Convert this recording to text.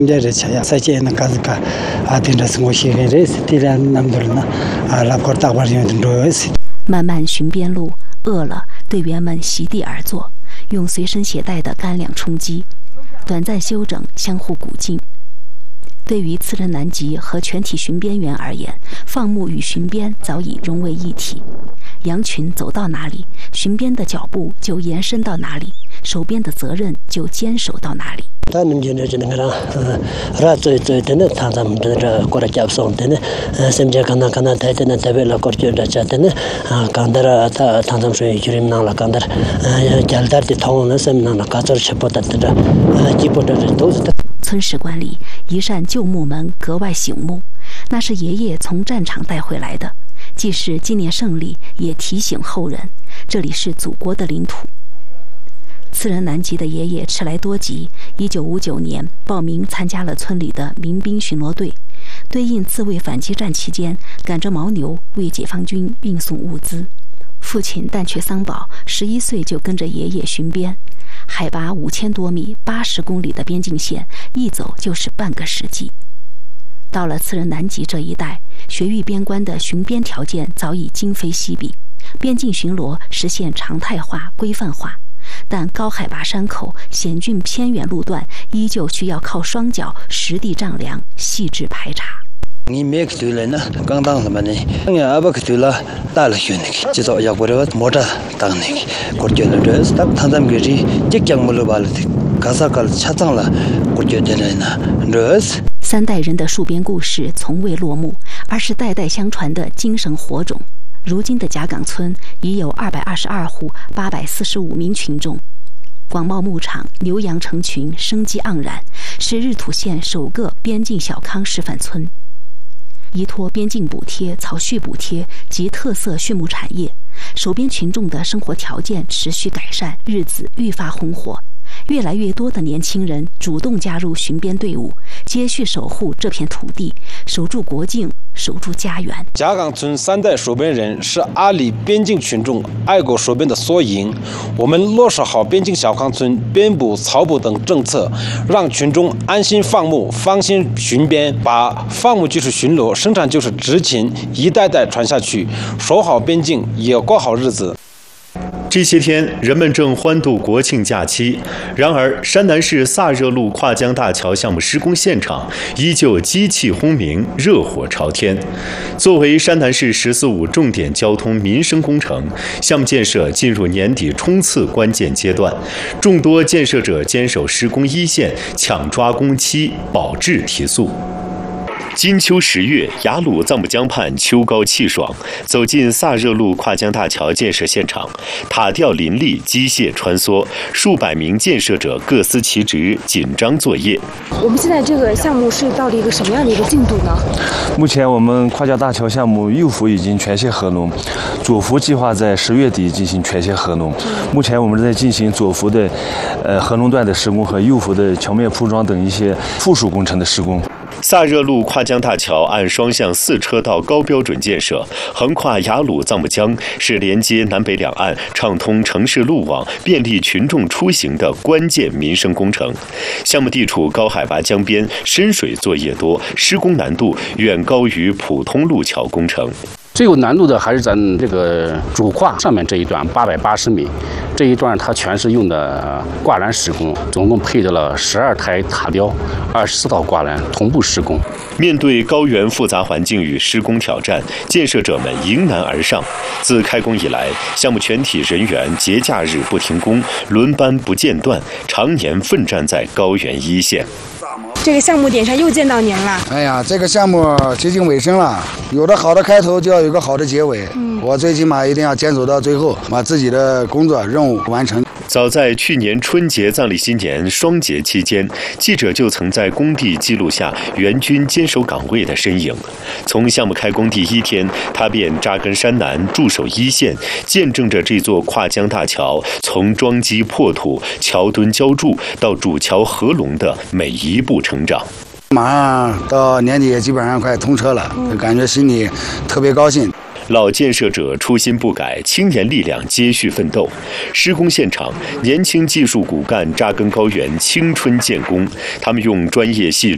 这车在建那个是个定着生活习惯的，这两那么多人呢拉过大把人都是。 漫漫寻边路，饿了，队员们席地而坐，用随身携带的干粮充饥，短暂休整，相互鼓劲。对于次仁南极和全体巡边员而言，放牧与巡边早已融为一体。羊群走到哪里，巡边的脚步就延伸到哪里，守边的责任就坚守到哪里。 他们觉得这个最的呢，他们这过来接送的呢，甚至看到台的呢，台北了过去的这的呢，刚到他们说有人拿了，刚到加拿大的通了，什么拿了，刚到吃不得的，基本的都是的。 村史馆里一扇旧木门格外醒目，那是爷爷从战场带回来的，既是纪念胜利，也提醒后人，这里是祖国的领土。次仁南极的爷爷迟来多吉，1959年报名参加了村里的民兵巡逻队，对应自卫反击战期间，赶着牦牛为解放军运送物资。父亲但却桑保11岁就跟着爷爷巡边，海拔5000多米、80公里的边境线，一走就是半个世纪。到了次仁南极这一带，学域边关的巡边条件早已今非昔比，边境巡逻实现常态化、规范化。但高海拔山口、险峻偏远路段依旧需要靠双脚实地丈量、细致排查。 你没去对了呢，刚当什么呢？你阿不去对了，大了选那个，至少要过来摩托当那个，过去了这是他们个是即将没了吧了的，卡萨卡恰当了，过去的人呢，这是。 3代人的戍边故事从未落幕，而是代代相传的精神火种。如今的贾岗村已有222户，845名群众。广袤牧场、牛羊成群，生机盎然，是日土县首个边境小康示范村。依托边境补贴、草畜补贴及特色畜牧产业，守边群众的生活条件持续改善，日子愈发红火。越来越多的年轻人主动加入巡边队伍，接续守护这片土地，守住国境，守住家园。 贾岗村3代守边人是阿里边境群众爱国守边的缩影。我们落实好边境小康村边捕、草捕等政策，让群众安心放牧、放心巡边，把放牧就是巡逻，生产就是执勤，一代代传下去，守好边境，也过好日子。 这些天，人们正欢度国庆假期。然而，山南市萨热路跨江大桥项目施工现场依旧机器轰鸣，热火朝天。作为山南市“14·5”重点交通民生工程，项目建设进入年底冲刺关键阶段，众多建设者坚守施工一线，抢抓工期，保质提速。金秋10月，雅鲁藏布江畔秋高气爽，走进萨热路跨江大桥建设现场，塔吊林立，机械穿梭，数百名建设者各司其职，紧张作业。 我们现在这个项目是到了一个什么样的一个进度呢？ 目前我们跨江大桥项目右幅已经全线合拢，左幅计划在10月底进行全线合拢。目前我们在进行左幅的合拢段的施工和右幅的桥面铺装等一些附属工程的施工。 萨热路跨江大桥按双向4车道高标准建设，横跨雅鲁藏布江，是连接南北两岸、畅通城市路网、便利群众出行的关键民生工程。项目地处高海拔江边，深水作业多，施工难度远高于普通路桥工程。 最有难度的还是咱这个主跨上面这一段880米，这一段它全是用的挂栏施工，总共配置了12台塔吊、24道挂栏同步施工。 面对高原复杂环境与施工挑战，建设者们迎难而上。自开工以来，项目全体人员节假日不停工，轮班不间断，常年奋战在高原一线。 这个项目点上又见到您了。 哎呀，这个项目接近尾声了，有了好的开头，就要有个好的结尾。我最起码一定要坚守到最后，把自己的工作任务完成。 早在去年春节、藏历新年双节期间，记者就曾在工地记录下援军坚守岗位的身影。从项目开工第1天，他便扎根山南，驻守一线，见证着这座跨江大桥从桩基破土、桥墩浇筑到主桥合拢的每一步成长。 马上到年底也基本上快通车了，感觉心里特别高兴。 老建设者初心不改，青年力量接续奋斗。施工现场，年轻技术骨干扎根高原，青春建功。他们用专业细致